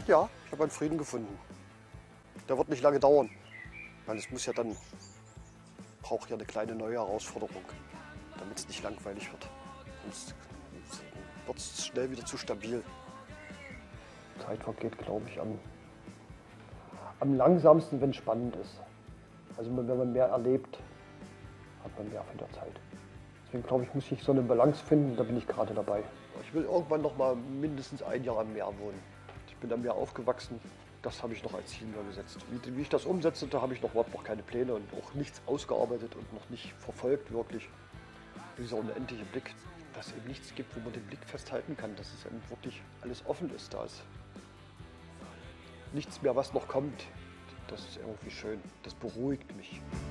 Ja, ich habe einen Frieden gefunden. Der wird nicht lange dauern. Weil es muss ja dann, braucht ja eine kleine neue Herausforderung, damit es nicht langweilig wird. Sonst wird es schnell wieder zu stabil. Zeit vergeht, glaube ich, am langsamsten, wenn es spannend ist. Also wenn man mehr erlebt, hat man mehr von der Zeit. Deswegen glaube ich, muss ich so eine Balance finden, da bin ich gerade dabei. Ich will irgendwann noch mal mindestens ein Jahr am Meer wohnen. Ich bin am Meer aufgewachsen, das habe ich noch als Ziel mir gesetzt. Wie ich das umsetze, da habe ich überhaupt noch keine Pläne und auch nichts ausgearbeitet und noch nicht verfolgt wirklich. Dieser unendliche Blick, dass es eben nichts gibt, wo man den Blick festhalten kann, dass es eben wirklich alles offen ist, da ist nichts mehr, was noch kommt. Das ist irgendwie schön, das beruhigt mich.